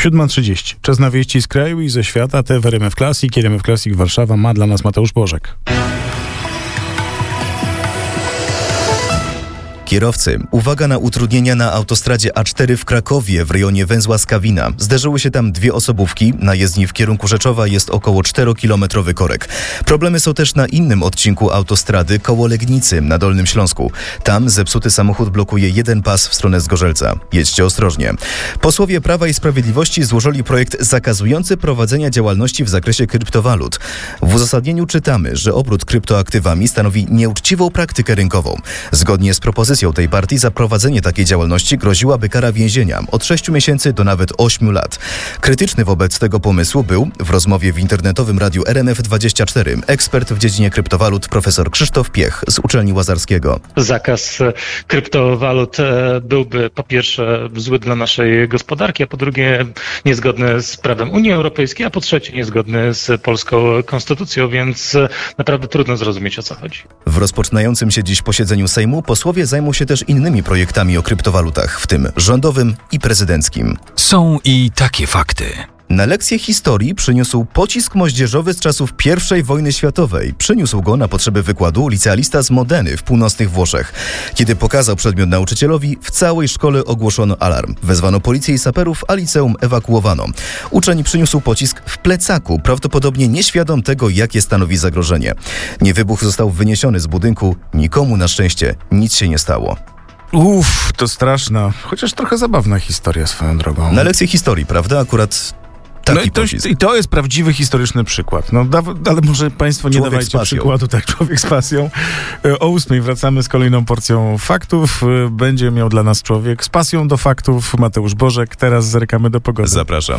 7:30. Czas na wieści z kraju i ze świata. Te w RMF Classic. RMF Classic Warszawa ma dla nas Mateusz Bożek. Kierowcy, uwaga na utrudnienia na autostradzie A4 w Krakowie w rejonie węzła Skawina. Zderzyły się tam dwie osobówki. Na jezdni w kierunku Rzeczowa jest około 4-kilometrowy korek. Problemy są też na innym odcinku autostrady koło Legnicy na Dolnym Śląsku. Tam zepsuty samochód blokuje jeden pas w stronę Zgorzelca. Jedźcie ostrożnie. Posłowie Prawa i Sprawiedliwości złożyli projekt zakazujący prowadzenia działalności w zakresie kryptowalut. W uzasadnieniu czytamy, że obrót kryptoaktywami stanowi nieuczciwą praktykę rynkową. Zgodnie z propozycją tej partii za prowadzenie takiej działalności groziłaby kara więzienia od 6 miesięcy do nawet 8 lat. Krytyczny wobec tego pomysłu był w rozmowie w internetowym radiu RMF24 ekspert w dziedzinie kryptowalut profesor Krzysztof Piech z Uczelni Łazarskiego. Zakaz kryptowalut byłby po pierwsze zły dla naszej gospodarki, a po drugie niezgodny z prawem Unii Europejskiej, a po trzecie niezgodny z polską konstytucją, więc naprawdę trudno zrozumieć, o co chodzi. W rozpoczynającym się dziś posiedzeniu Sejmu posłowie zajmą się też innymi projektami o kryptowalutach, w tym rządowym i prezydenckim. Są i takie fakty. Na lekcję historii przyniósł pocisk moździerzowy z czasów I wojny światowej. Przyniósł go na potrzeby wykładu licealista z Modeny w północnych Włoszech. Kiedy pokazał przedmiot nauczycielowi, w całej szkole ogłoszono alarm. Wezwano policję i saperów, a liceum ewakuowano. Uczeń przyniósł pocisk w plecaku, prawdopodobnie nieświadom tego, jakie stanowi zagrożenie. Niewybuch został wyniesiony z budynku. Nikomu na szczęście nic się nie stało. To straszna, chociaż trochę zabawna historia swoją drogą. Na lekcję historii, prawda? Akurat taki pocisk. I to jest prawdziwy historyczny przykład. Ale może państwo nie Człowiek dawajcie przykładu, tak, człowiek z pasją. O 8:00 wracamy z kolejną porcją faktów. Będzie miał dla nas człowiek z pasją do faktów Mateusz Bożek. Teraz zerkamy do pogody. Zapraszam.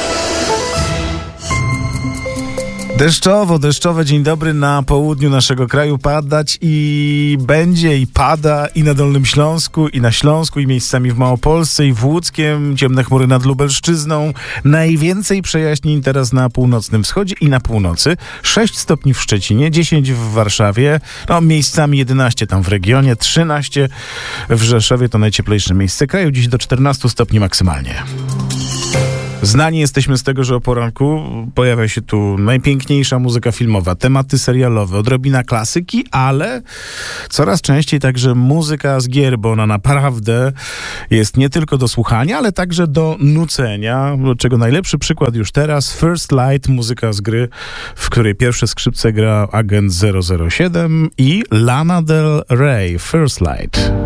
Deszczowe, dzień dobry, na południu naszego kraju padać i będzie, i pada, i na Dolnym Śląsku, i na Śląsku, i miejscami w Małopolsce, i w Łódzkiem, ciemne chmury nad Lubelszczyzną. Najwięcej przejaśnień teraz na północnym wschodzie i na północy. 6 stopni w Szczecinie, 10 w Warszawie, miejscami 11 tam w regionie, 13 w Rzeszowie, to najcieplejsze miejsce kraju, dziś do 14 stopni maksymalnie. Znani jesteśmy z tego, że o poranku pojawia się tu najpiękniejsza muzyka filmowa, tematy serialowe, odrobina klasyki, ale coraz częściej także muzyka z gier, bo ona naprawdę jest nie tylko do słuchania, ale także do nucenia, czego najlepszy przykład już teraz, First Light, muzyka z gry, w której pierwsze skrzypce gra agent 007 i Lana Del Rey, First Light.